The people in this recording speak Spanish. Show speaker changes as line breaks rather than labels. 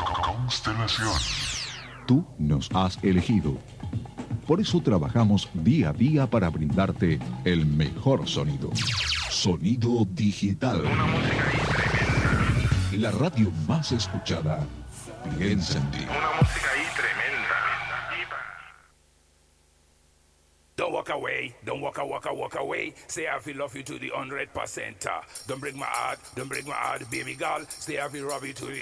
Constelación.
Tú nos has elegido. Por eso trabajamos día a día para brindarte el mejor sonido. Sonido digital.
Una música ahí tremenda.
La radio más escuchada. Piensa en ti.
Una música ahí tremenda.
Don't walk away, don't walk away. Say I feel love you to the 100%. Don't break my heart, baby girl. Say I feel love you to the